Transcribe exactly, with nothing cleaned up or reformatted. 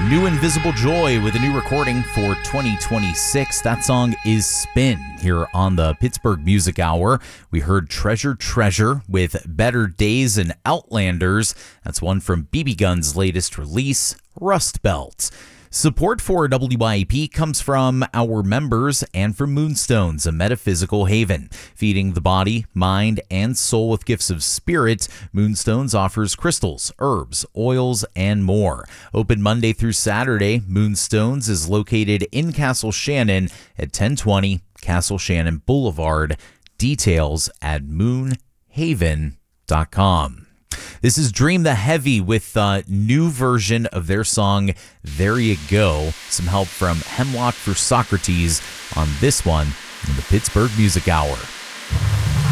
New Invisible Joy with a new recording for twenty twenty-six. That song is Spin here on the Pittsburgh Music Hour. We heard Treasure Treasure with Better Days and Outlanders. That's one from B B Gun's latest release, Rust Belt. Support for W I E P comes from our members and from Moonstones, a metaphysical haven. Feeding the body, mind, and soul with gifts of spirit, Moonstones offers crystals, herbs, oils, and more. Open Monday through Saturday, Moonstones is located in Castle Shannon at ten twenty Castle Shannon Boulevard. Details at moon haven dot com. This is Dream the Heavy with a new version of their song, There You Go. Some help from Hemlock for Socrates on this one in the Pittsburgh Music Hour.